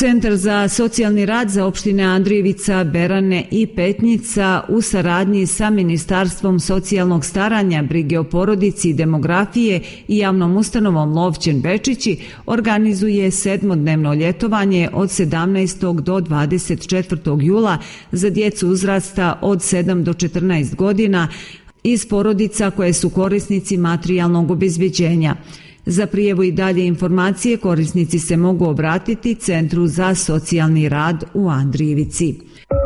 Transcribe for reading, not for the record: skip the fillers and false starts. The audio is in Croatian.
Centar za socijalni rad za opštine Andrijevica, Berane i Petnica u saradnji sa Ministarstvom socijalnog staranja, brige o porodici i demografije i javnom ustanovom Lovćen Bečići organizuje 7-dnevno ljetovanje od 17. do 24. jula za djecu uzrasta od 7 do 14 godina iz porodica koje su korisnici materijalnog obezbeđenja. Za prijavu i dalje informacije korisnici se mogu obratiti Centru za socijalni rad u Andrijevici.